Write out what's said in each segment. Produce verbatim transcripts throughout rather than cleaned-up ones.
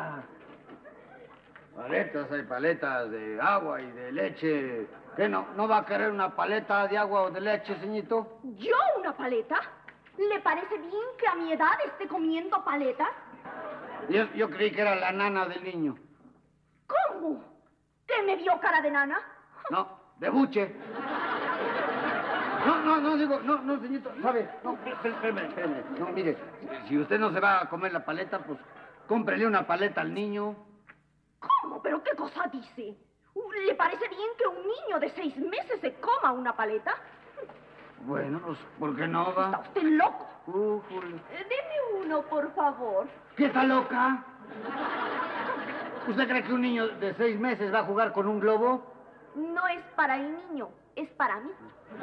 paleta. Paletas, hay paletas de agua y de leche. ¿Qué no? ¿No va a querer una paleta de agua o de leche, señorito? ¿Yo una paleta? ¿Le parece bien que a mi edad esté comiendo paletas? Yo, yo creí que era la nana del niño. ¿Cómo? ¿Que me vio cara de nana? No, de buche. No, no, no, digo, no, no, señorito, ¿sabe? No, espérame, espérame. No, mire, si usted no se va a comer la paleta, pues cómprele una paleta al niño. ¿Cómo? ¿Pero qué cosa dice? ¿Le parece bien que un niño de seis meses se coma una paleta? Bueno, pues, ¿por qué no va? Está usted loco. Uh, Julio. Eh, deme uno, por favor. ¿Qué está loca? ¿Usted cree que un niño de seis meses va a jugar con un globo? No es para el niño, es para mí.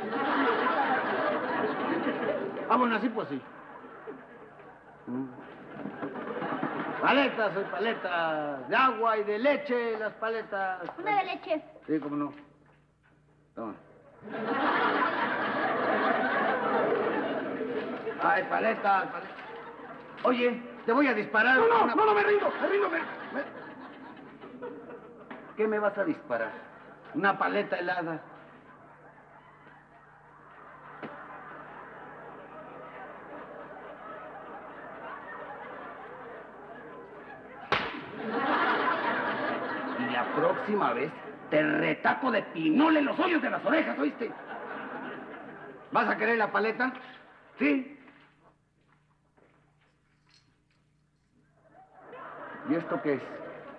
Ah, bueno, así pues sí. Mm. Paletas, soy paletas de agua y de leche, las paletas. Una de leche. Sí, cómo no. Toma. Ay, paletas, paletas. Oye, te voy a disparar. No, no, una... no, no, me rindo, me rindo, me... me... ¿Qué me vas a disparar? Una paleta helada. Y la próxima vez te retaco de pinole en los hoyos de las orejas, ¿oíste? ¿Vas a querer la paleta? Sí. ¿Y esto qué es?